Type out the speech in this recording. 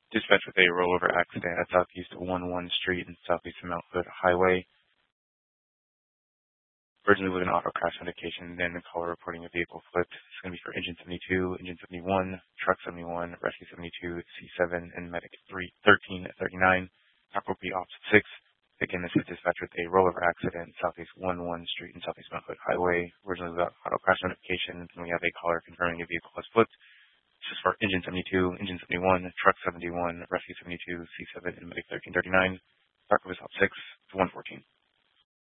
Dispatch with a rollover accident at Southeast 11 Street and Southeast Mount Hood Highway. Originally with an auto crash indication, then the caller reporting a vehicle flipped. It's going to be for Engine 72, Engine 71, Truck 71, Rescue 72, C7, and Medic 1339. Doc will be Ops 6. Again, this is dispatch with a rollover accident, Southeast 11 Street and Southeast Mount Hood Highway. Originally without auto crash notification, and we have a caller confirming a vehicle has flipped. This is for Engine 72, Engine 71, Truck 71, Rescue 72, C7, and Medic 1339. Doc will be Ops 6 to 114.